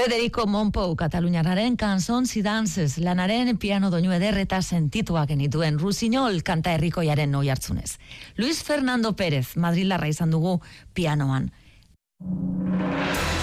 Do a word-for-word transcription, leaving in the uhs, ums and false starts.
Federico Monpou, Kataluniarraren Cançons i Dances, lanaren piano doinu eder eta sentituak genituen Rusiñol kanta herrikoiaren noi hartzunez. Luis Fernando Pérez, Madrilarra izan dugu pianoan.